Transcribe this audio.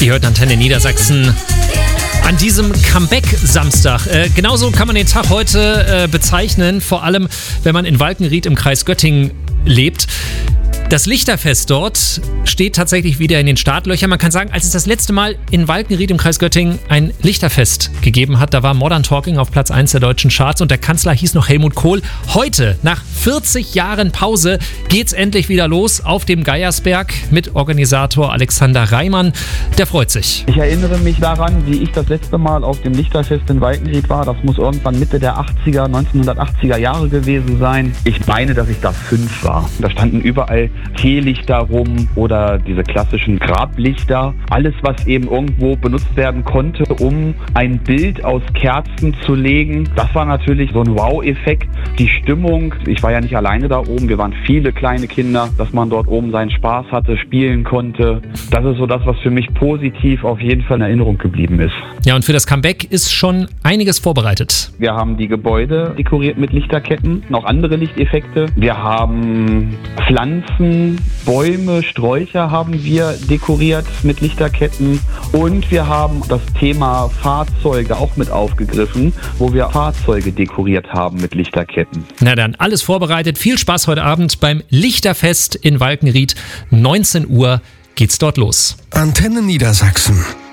Die hört Antenne Niedersachsen an diesem Comeback-Samstag. Genauso kann man den Tag heute bezeichnen, vor allem wenn man in Walkenried im Kreis Göttingen lebt. Das Lichterfest dort steht tatsächlich wieder in den Startlöchern. Man kann sagen, als es das letzte Mal in Walkenried im Kreis Göttingen ein Lichterfest gegeben hat, da war Modern Talking auf Platz 1 der deutschen Charts und der Kanzler hieß noch Helmut Kohl. Heute, nach 40 Jahren Pause, geht's endlich wieder los auf dem Geiersberg mit Organisator Alexander Reimann. Der freut sich. Ich erinnere mich daran, wie ich das letzte Mal auf dem Lichterfest in Walkenried war. Das muss irgendwann Mitte der 1980er Jahre gewesen sein. Ich meine, dass ich da 5 war. Da standen überall Teelichter rum oder diese klassischen Grablichter. Alles, was eben irgendwo benutzt werden konnte, um ein Bild aus Kerzen zu legen. Das war natürlich so ein Wow-Effekt. Die Stimmung, ich war ja nicht alleine da oben, wir waren viele kleine Kinder, dass man dort oben seinen Spaß hatte, spielen konnte. Das ist so das, was für mich positiv auf jeden Fall in Erinnerung geblieben ist. Ja, und für das Comeback ist schon einiges vorbereitet. Wir haben die Gebäude dekoriert mit Lichterketten, noch andere Lichteffekte. Wir haben Pflanzen, Bäume, Sträucher haben wir dekoriert mit Lichterketten und wir haben das Thema Fahrzeuge auch mit aufgegriffen, wo wir Fahrzeuge dekoriert haben mit Lichterketten. Na dann, alles vorbereitet. Viel Spaß heute Abend beim Lichterfest in Walkenried. 19 Uhr geht's dort los. Antenne Niedersachsen.